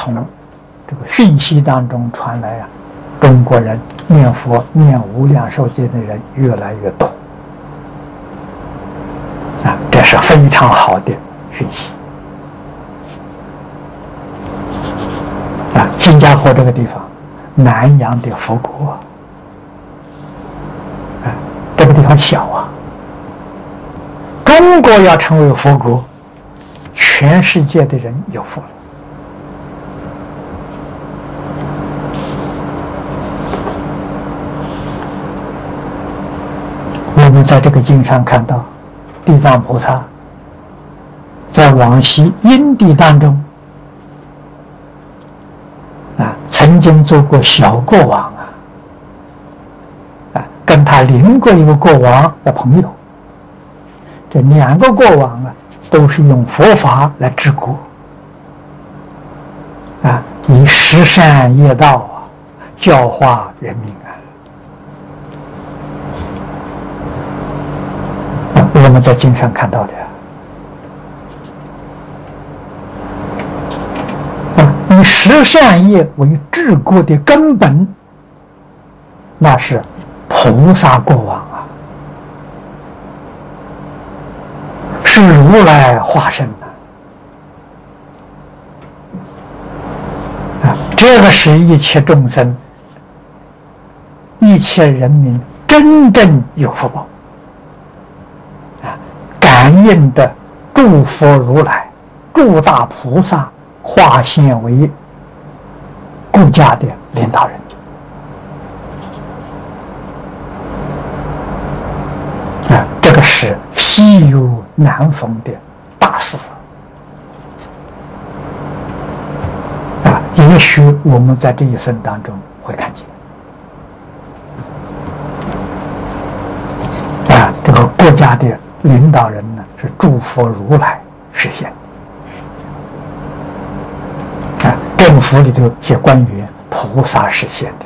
从这个讯息当中传来啊，中国人念佛念无量寿经的人越来越多啊，这是非常好的讯息啊。新加坡这个地方，南洋的佛国啊，这个地方小啊，中国要成为佛国，全世界的人有福了。我们在这个经上看到，地藏菩萨在往昔因地当中啊，曾经做过小国王啊，跟他邻过一个国王的朋友。这两个国王啊，都是用佛法来治国啊，以十善业道啊教化人民啊。我们在经上看到的啊，以十善业为治国的根本，那是菩萨国王啊，是如来化身啊！这个使一切众生、一切人民真正有福报啊！感应的诸佛如来、诸大菩萨化现为国家的领导人啊！这个是稀有难逢的大事啊！也许我们在这一生当中会看见啊，这个国家的领导人呢是诸佛如来实现的啊，政府里头一些官员菩萨实现的